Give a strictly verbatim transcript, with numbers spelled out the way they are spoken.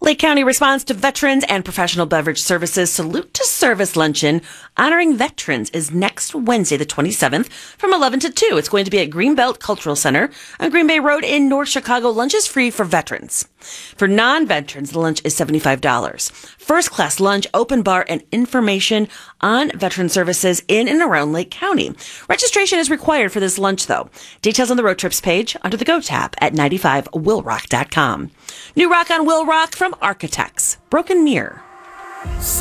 Lake County responds to Veterans and Professional Beverage Services Salute to Service Luncheon honoring veterans is next Wednesday, the twenty-seventh, from eleven to two. It's going to be at Greenbelt Cultural Center on Green Bay Road in North Chicago. Lunch is free for veterans. For non-veterans, the lunch is seventy-five dollars. First-class lunch, open bar, and information on veteran services in and around Lake County. Registration is required for this lunch, though. Details on the road trips page under the Go tab at ninety-five will rock dot com. New rock on Will Rock from Architects, Broken Mirror.